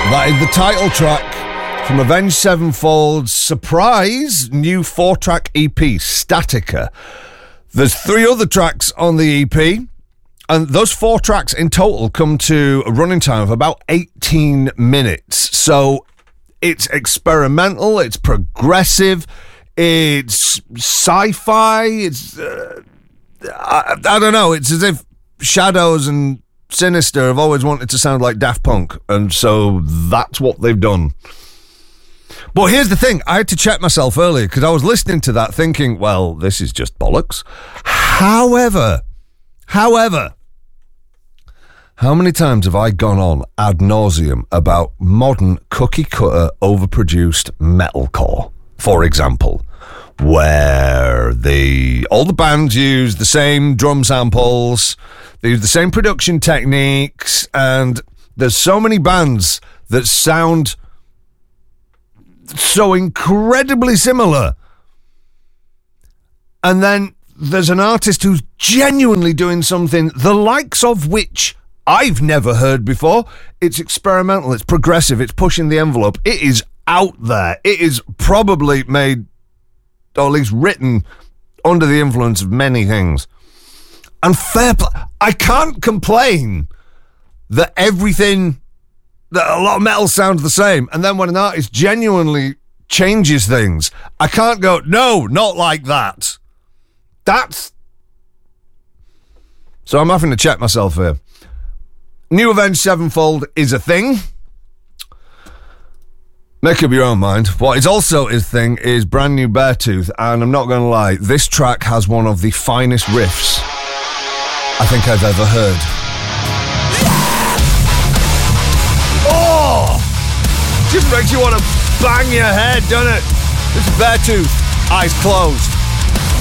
That is the title track from Avenged Sevenfold's surprise new 4-track EP, Statica. There's 3 other tracks on the EP, and those 4 tracks in total come to a running time of about 18 minutes. So it's experimental, it's progressive, it's sci-fi, it's... I don't know, it's as if Shadows and Sinister have always wanted to sound like Daft Punk, and so that's what they've done. But here's the thing, I had to check myself earlier, because I was listening to that thinking, well, this is just bollocks. However, how many times have I gone on ad nauseum about modern cookie-cutter, overproduced metalcore, for example, where all the bands use the same drum samples, they use the same production techniques, and there's so many bands that sound so incredibly similar. And then there's an artist who's genuinely doing something the likes of which I've never heard before. It's experimental, it's progressive, it's pushing the envelope. It is out there. It is probably made, or at least written, under the influence of many things. And fair play. I can't complain that that a lot of metal sounds the same, and then when an artist genuinely changes things, I can't go, no, not like that. So I'm having to check myself here. New Avenged Sevenfold is a thing. Make up your own mind. What is also his thing is brand new Beartooth, and I'm not going to lie, this track has one of the finest riffs I think I've ever heard. Oh! Just makes you want to bang your head, doesn't it? This is Beartooth, eyes closed.